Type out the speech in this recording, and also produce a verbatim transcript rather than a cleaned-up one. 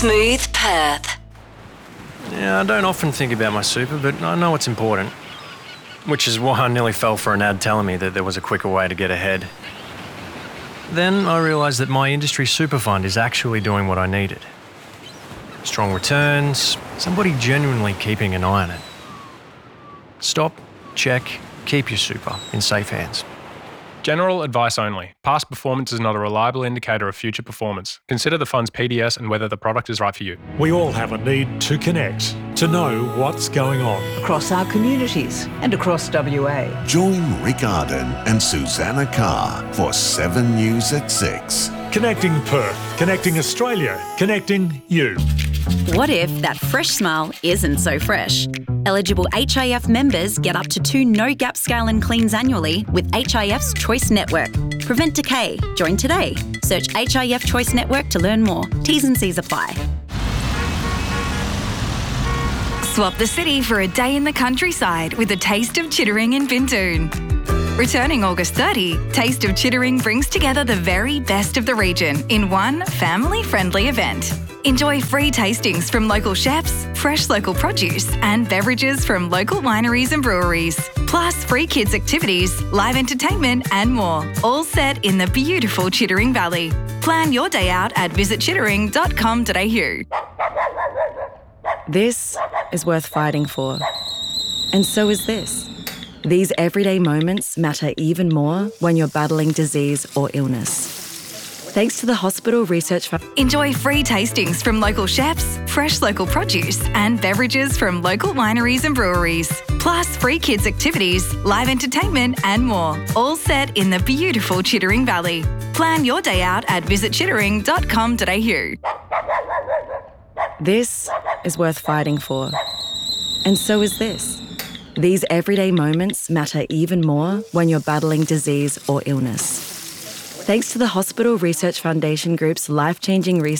Smooth Perth. Yeah, I don't often think about my super, but I know it's important. Which is why I nearly fell for an ad telling me that there was a quicker way to get ahead. Then I realised that my industry super fund is actually doing what I needed. Strong returns, somebody genuinely keeping an eye on it. Stop, check, keep your super in safe hands. General advice only. Past performance is not a reliable indicator of future performance. Consider the fund's P D S and whether the product is right for you. We all have a need to connect, to know what's going on. Across our communities and across W A. Join Rick Arden and Susanna Carr for seven News at six. Connecting Perth, connecting Australia, connecting you. What if that fresh smile isn't so fresh? Eligible H I F members get up to two no-gap scale and cleans annually with H I F's Choice Network. Prevent decay. Join today. Search H I F Choice Network to learn more. T's and C's apply. Swap the city for a day in the countryside with a taste of Chittering in Bindoon. Returning August thirtieth, Taste of Chittering brings together the very best of the region in one family-friendly event. Enjoy free tastings from local chefs, fresh local produce, and beverages from local wineries and breweries. Plus free kids' activities, live entertainment, and more. All set in the beautiful Chittering Valley. Plan your day out at visit chittering dot com dot a u. This is worth fighting for. And so is this. These everyday moments matter even more when you're battling disease or illness. Thanks to the Hospital Research Fund. Enjoy free tastings from local chefs, fresh local produce, and beverages from local wineries and breweries. Plus free kids' activities, live entertainment, and more. All set in the beautiful Chittering Valley. Plan your day out at visit chittering dot com dot a u. This is worth fighting for. And so is this. These everyday moments matter even more when you're battling disease or illness. Thanks to the Hospital Research Foundation Group's life-changing research